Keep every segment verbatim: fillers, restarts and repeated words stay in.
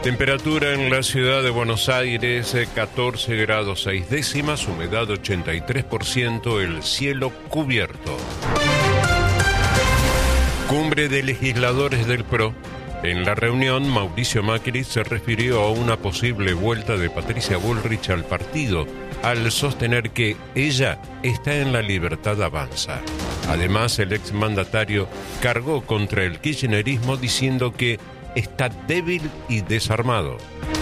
Temperatura en la ciudad de Buenos Aires, catorce grados seis décimas, humedad ochenta y tres por ciento, el cielo cubierto. Cumbre de legisladores del P R O. En la reunión, Mauricio Macri se refirió a una posible vuelta de Patricia Bullrich al partido, al sostener que ella está en la libertad avanza. Además, el exmandatario cargó contra el kirchnerismo diciendo que está débil y desarmado.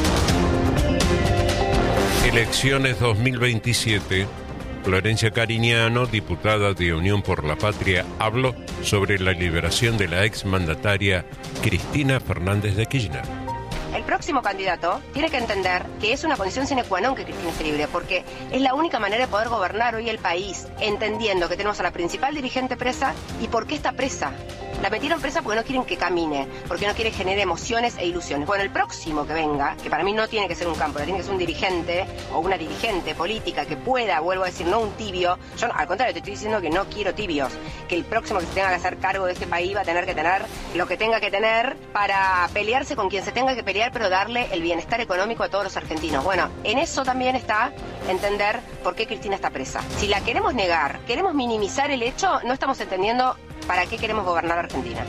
Elecciones dos mil veintisiete. Florencia Cariñano, diputada de Unión por la Patria, habló sobre la liberación de la exmandataria Cristina Fernández de Kirchner. El próximo candidato tiene que entender que es una condición sine qua non que Cristina esté libre, porque es la única manera de poder gobernar hoy el país, entendiendo que tenemos a la principal dirigente presa y por qué está presa. La metieron presa porque no quieren que camine, porque no quieren generar emociones e ilusiones. Bueno, el próximo que venga, que para mí no tiene que ser un campo, tiene que ser un dirigente o una dirigente política que pueda, vuelvo a decir, no un tibio. Yo al contrario, te estoy diciendo que no quiero tibios, que el próximo que se tenga que hacer cargo de este país va a tener que tener lo que tenga que tener para pelearse con quien se tenga que pelear, pero darle el bienestar económico a todos los argentinos. Bueno, en eso también está entender por qué Cristina está presa. Si la queremos negar, queremos minimizar el hecho, no estamos entendiendo para qué queremos gobernar Argentina.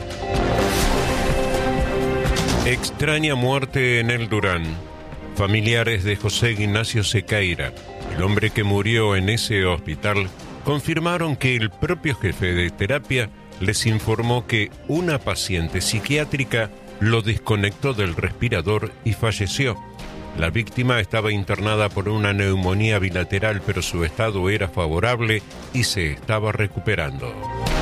Extraña muerte en el Durán. Familiares de José Ignacio Sequeira, el hombre que murió en ese hospital, confirmaron que el propio jefe de terapia les informó que una paciente psiquiátrica lo desconectó del respirador y falleció. La víctima estaba internada por una neumonía bilateral, pero su estado era favorable y se estaba recuperando.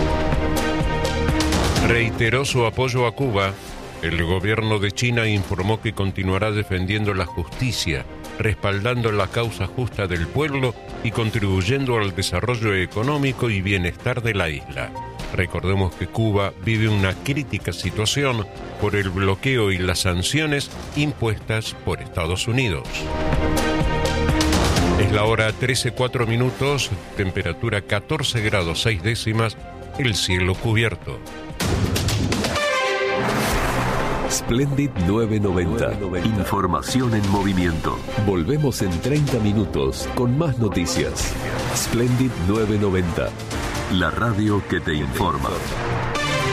Reiteró su apoyo a Cuba. El gobierno de China informó que continuará defendiendo la justicia, respaldando la causa justa del pueblo y contribuyendo al desarrollo económico y bienestar de la isla. Recordemos que Cuba vive una crítica situación por el bloqueo y las sanciones impuestas por Estados Unidos. Es la hora trece cuatro minutos, temperatura catorce grados seis décimas, el cielo cubierto. Splendid novecientos noventa. Información en movimiento. Volvemos en treinta minutos con más noticias. Splendid novecientos noventa. La radio que te informa.